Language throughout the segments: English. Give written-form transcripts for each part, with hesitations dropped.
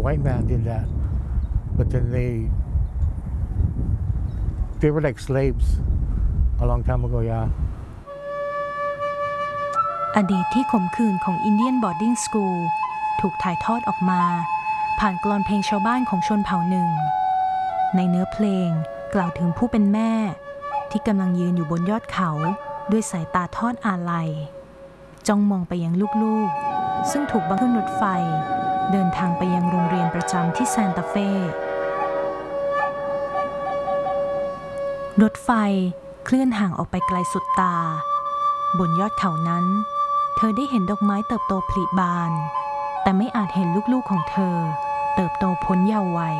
white man did that, but then they were like slaves a long time ago, yeah. อดีตที่ขมขื่นของ Indian Boarding School ถูกถ่ายทอดออกมาผ่านกลอนเพลงชาวบ้านของชนเผ่าหนึ่งในเนื้อเพลงกล่าวถึงผู้เป็นแม่ที่กำลังยืนอยู่บนยอดเขาด้วยสายตาทอดอาลัยจ้องมองไปยังลูกๆซึ่งถูกบังคับขึ้นรถไฟเดินทางไปยังโรงเรียนประจำที่ซานตาเฟ่รถไฟเคลื่อนห่างออกไปไกลสุดตาบนยอดเขานั้นเธอได้เห็นดอกไม้เติบโตผลิบานแต่ไม่อาจเห็นลูกๆของเธอเติบโตพ้นเยาว์วัย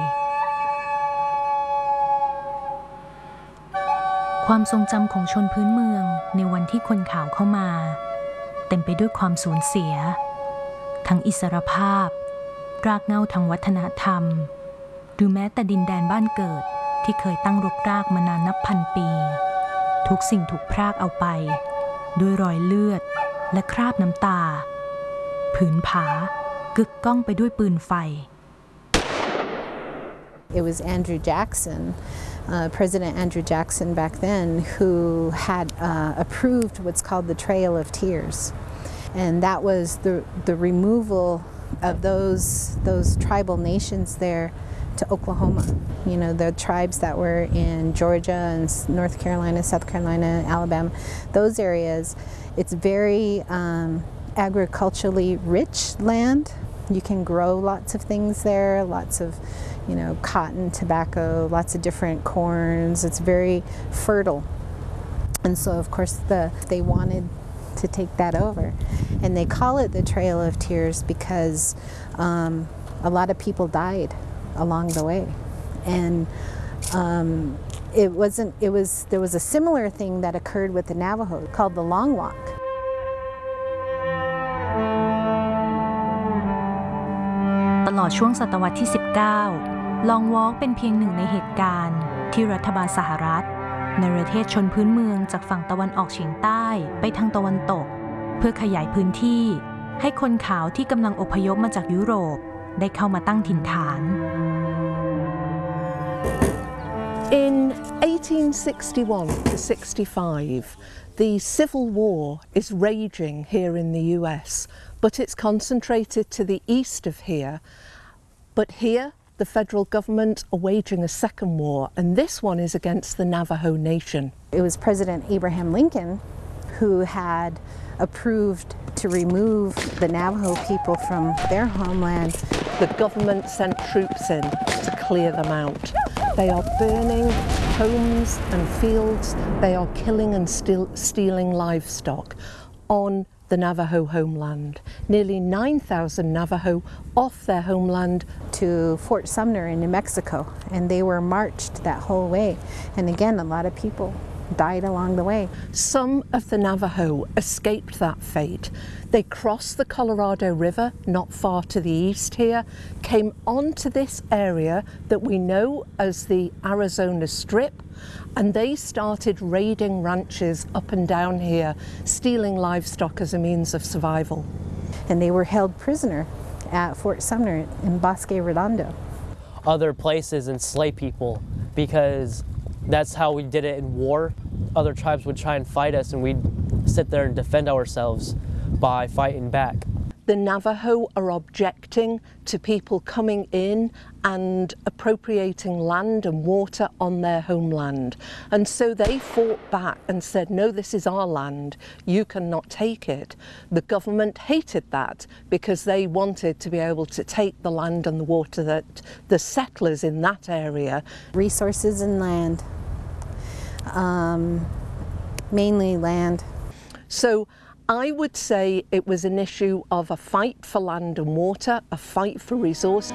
ความทรงจำของชนพื้นเมืองในวันที่คนขาวเข้ามาเต็มไปด้วยความสูญเสียทั้งอิสรภาพรากเหง้าทางวัฒนธรรมหรือแม้แต่ดินแดนบ้านเกิดที่เคยตั้งรกรากมานานนับพันปีทุกสิ่งถูกพรากเอาไปด้วยรอยเลือดและคราบน้ำตาผืนผากึกก้องไปด้วยปืนไฟ It was Andrew Jackson, President Andrew Jackson back then, who had approved what's called the Trail of Tears, and that was the removal of those tribal nations there to Oklahoma. You know, the tribes that were in Georgia and North Carolina, South Carolina, Alabama, those areas. It's very agriculturally rich land. You can grow lots of things there, lots of, you know, cotton, tobacco, lots of different corns. It's very fertile. And so, of course, they wanted to take that over. And they call it the Trail of Tears because a lot of people died along the way. And there was a similar thing that occurred with the Navajo called the Long Walk. ตลอดช่วงศตวรรษที่ 19 Long Walk เป็นเพียงหนึ่งในเหตุการณ์ที่รัฐบาลสหรัฐในประเทศชนพื้นเมืองจากฝั่งตะวันออกเฉียงใต้ไปทางตะวันตกเพื่อขยายพื้นที่ให้คนขาวที่กำลังอพยพมาจากยุโรปได้เข้ามาตั้งถิ่นฐาน In 1861 to 65, the Civil War is raging here in the US, but it's concentrated to the east of here. But here, the federal government are waging a second war, and this one is against the Navajo Nation. It was President Abraham Lincoln who had approved to remove the Navajo people from their homeland. The government sent troops in to clear them out. They are burning homes and fields. They are killing and stealing livestock on the Navajo homeland. Nearly 9,000 Navajo off their homeland to Fort Sumner in New Mexico, and they were marched that whole way. And again, a lot of people died along the way. Some of the Navajo escaped that fate. They crossed the Colorado River not far to the east here, came onto this area that we know as the Arizona Strip, and they started raiding ranches up and down here, stealing livestock as a means of survival. And they were held prisoner at Fort Sumner in Bosque Redondo. Other places enslave people because that's how we did it in war. Other tribes would try and fight us and we'd sit there and defend ourselves by fighting back. The Navajo are objecting to people coming in and appropriating land and water on their homeland. And so they fought back and said, no, this is our land, you cannot take it. The government hated that because they wanted to be able to take the land and the water that the settlers in that area. Resources and land, mainly land. So I would say it was an issue of a fight for land and water, a fight for resource.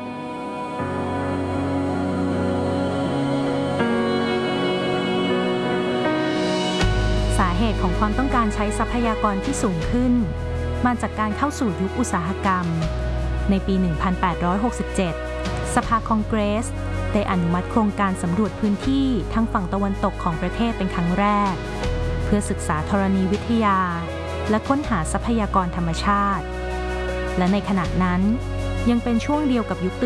สาเหตุของความต้องการใช้ทรัพยากรที่สูงขึ้นมาจากการเข้าสู่ยุคอุตสาหกรรมในปี 1867 สภาคองเกรสได้อนุมัติโครงการสำรวจพื้นที่ทางฝั่งตะวันตกของประเทศเป็นครั้งแรกเพื่อศึกษาธรณีวิทยาและค้นหาทรัพยากรธรรมชาติและในขณะนั้นยังเป็นช่วงเดียวกับยุค